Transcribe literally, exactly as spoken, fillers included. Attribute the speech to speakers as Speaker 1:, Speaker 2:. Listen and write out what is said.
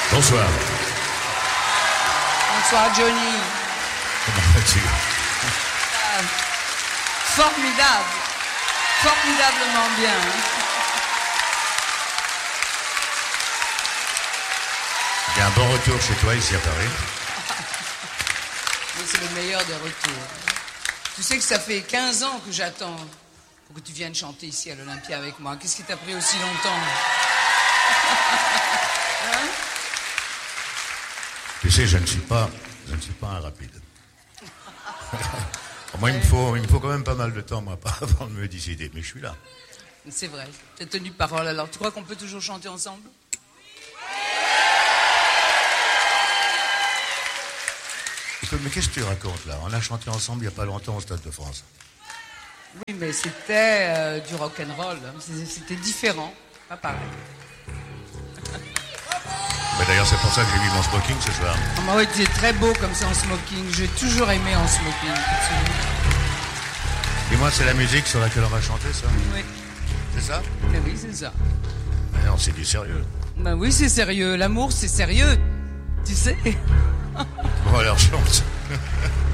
Speaker 1: Bonsoir.
Speaker 2: Bonsoir Johnny.
Speaker 1: Comment vas-tu?
Speaker 2: Ah, formidable. Formidablement bien.
Speaker 1: Il y a un bon retour chez toi ici à Paris.
Speaker 2: Mais c'est le meilleur des retours. Tu sais que ça fait quinze ans que j'attends pour que tu viennes chanter ici à l'Olympia avec moi. Qu'est-ce qui t'a pris aussi longtemps? Hein?
Speaker 1: Tu sais, je ne suis pas, je ne suis pas un rapide. Moi, il me faut, il me faut quand même pas mal de temps, moi, avant de me décider. Mais je suis là.
Speaker 2: C'est vrai. Tu as tenu parole. Alors, tu crois qu'on peut toujours chanter ensemble?
Speaker 1: Écoute, mais qu'est-ce que tu racontes là? On a chanté ensemble il n'y a pas longtemps au Stade de France.
Speaker 2: Oui, mais c'était euh, du rock'n'roll. C'était différent. Pas pareil.
Speaker 1: Mais d'ailleurs, c'est pour ça que j'ai mis mon smoking ce soir.
Speaker 2: Ah, bah oui, tu es très beau comme ça en smoking. J'ai toujours aimé en smoking.
Speaker 1: Dis-moi, c'est la musique sur laquelle on va chanter, ça?
Speaker 2: Oui.
Speaker 1: C'est ça?
Speaker 2: Mais oui, c'est ça.
Speaker 1: Mais non, c'est du sérieux.
Speaker 2: Ben oui, c'est sérieux. L'amour, c'est sérieux. Tu sais.
Speaker 1: Bon, alors chante.